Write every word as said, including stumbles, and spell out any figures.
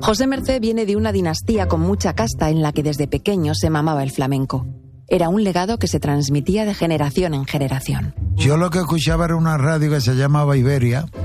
José Mercé viene de una dinastía con mucha casta en la que desde pequeño se mamaba el flamenco. Era un legado que se transmitía de generación en generación. Yo lo que escuchaba era una radio que se llamaba Iberia,